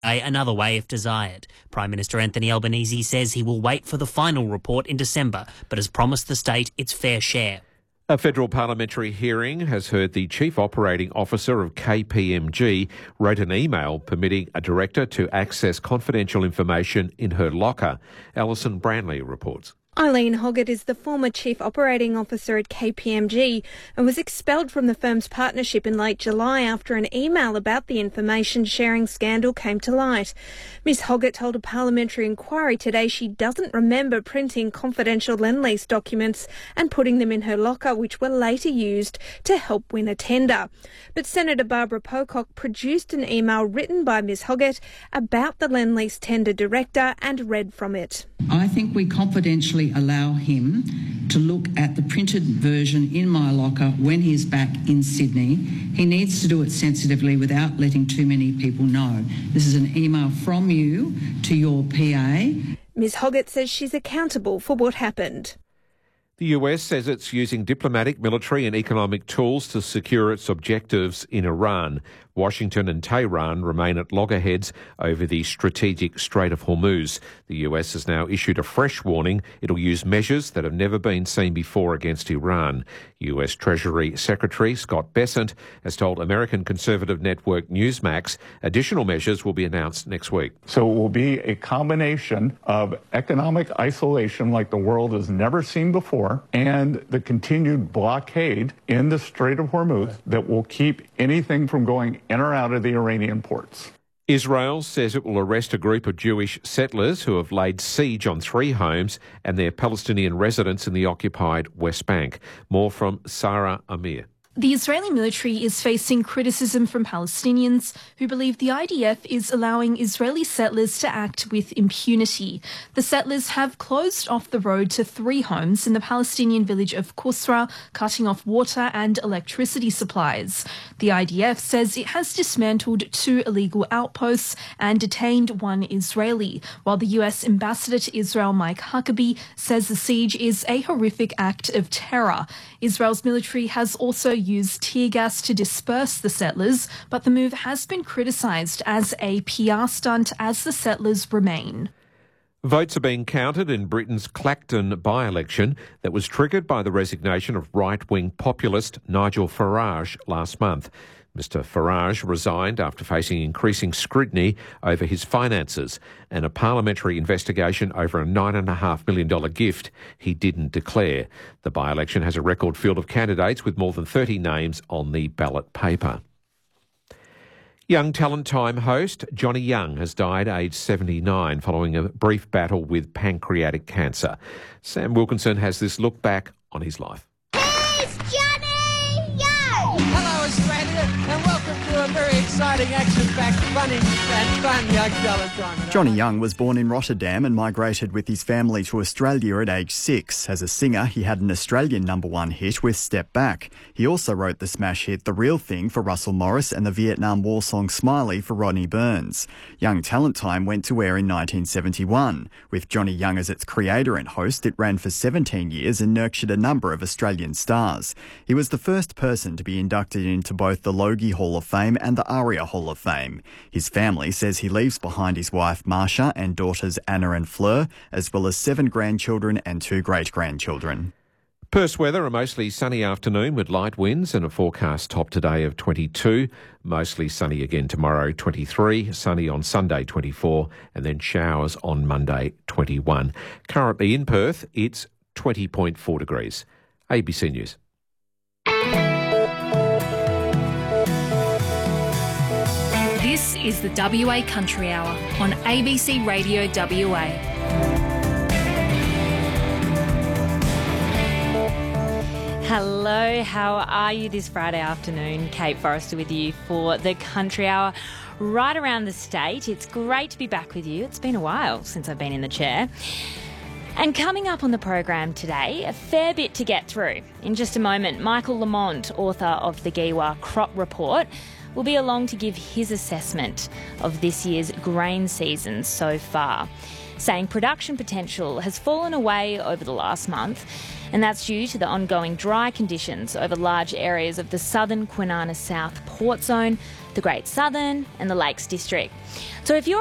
another way if desired. Prime Minister Anthony Albanese says he will wait for the final report in December, but has promised the state its fair share. A federal parliamentary hearing has heard the Chief Operating Officer of KPMG wrote an email permitting a director to access confidential information in her locker. Alison Branley reports. Eileen Hoggett is the former Chief Operating Officer at KPMG and was expelled from the firm's partnership in late July after an email about the information sharing scandal came to light. Ms Hoggett told a parliamentary inquiry today she doesn't remember printing confidential Lendlease documents and putting them in her locker, which were later used to help win a tender. But Senator Barbara Pocock produced an email written by Ms Hoggett about the Lendlease tender director and read from it. I think we confidentially allow him to look at the printed version in my locker when he's back in Sydney. He needs to do it sensitively without letting too many people know. This is an email from you to your PA. Ms Hoggett says she's accountable for what happened. The US says it's using diplomatic, military and economic tools to secure its objectives in Iran. Washington and Tehran remain at loggerheads over the strategic Strait of Hormuz. The US has now issued a fresh warning it'll use measures that have never been seen before against Iran. US Treasury Secretary Scott Bessent has told American conservative network Newsmax additional measures will be announced next week. So it will be a combination of economic isolation like the world has never seen before and the continued blockade in the Strait of Hormuz that will keep anything from going in or out of the Iranian ports. Israel says it will arrest a group of Jewish settlers who have laid siege on 3 homes and their Palestinian residents in the occupied West Bank. More from Sarah Amir. The Israeli military is facing criticism from Palestinians who believe the IDF is allowing Israeli settlers to act with impunity. The settlers have closed off the road to 3 homes in the Palestinian village of Kusra, cutting off water and electricity supplies. The IDF says it has dismantled 2 illegal outposts and detained 1 Israeli, while the US ambassador to Israel, Mike Huckabee, says the siege is a horrific act of terror. Israel's military has also used tear gas to disperse the settlers, but the move has been criticised as a PR stunt as the settlers remain. Votes are being counted in Britain's Clacton by-election that was triggered by the resignation of right-wing populist Nigel Farage last month. Mr Farage resigned after facing increasing scrutiny over his finances and a parliamentary investigation over a $9.5 million gift he didn't declare. The by-election has a record field of candidates with more than 30 names on the ballot paper. Young Talent Time host Johnny Young has died aged 79 following a brief battle with pancreatic cancer. Sam Wilkinson has this look back on his life. It's Johnny Young! Hello, Australia, and welcome to a very exciting, action-packed, funny and fun Young Talent Time. Johnny Young was born in Rotterdam and migrated with his family to Australia at age 6. As a singer, he had an Australian #1 hit with Step Back. He also wrote the smash hit The Real Thing for Russell Morris and the Vietnam War song Smiley for Rodney Burns. Young Talent Time went to air in 1971. With Johnny Young as its creator and host, it ran for 17 years and nurtured a number of Australian stars. He was the first person to be inducted into both the Logie Hall of Fame and the ARIA Hall of Fame. His family says he leaves behind his wife Marsha and daughters Anna and Fleur, as well as 7 grandchildren and 2 great-grandchildren. Perth's weather, a mostly sunny afternoon with light winds and a forecast top today of 22. Mostly sunny again tomorrow, 23. Sunny on Sunday, 24. And then showers on Monday, 21. Currently in Perth, it's 20.4 degrees. ABC News. This is the WA Country Hour on ABC Radio WA. Hello, how are you this Friday afternoon? Kate Forrester with you for the Country Hour right around the state. It's great to be back with you. It's been a while since I've been in the chair. And coming up on the program today, a fair bit to get through. In just a moment, Michael Lamont, author of the Giwa Crop Report, will be along to give his assessment of this year's grain season so far, saying production potential has fallen away over the last month, and that's due to the ongoing dry conditions over large areas of the southern Kwinana South Port Zone, the Great Southern and the Lakes District. So if you're